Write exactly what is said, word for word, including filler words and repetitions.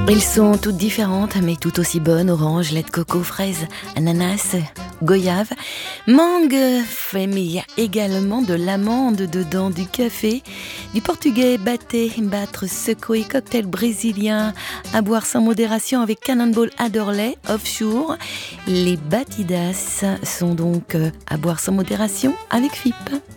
Elles sont toutes différentes, mais tout aussi bonnes. Orange, lait de coco, fraise, ananas, goyave, mangue. Mais il y a également de l'amande dedans, du café, du portugais, batté, battre, secouer, cocktail brésilien, à boire sans modération avec Cannonball Adderley, offshore. Les batidas sont donc à boire sans modération avec F I P.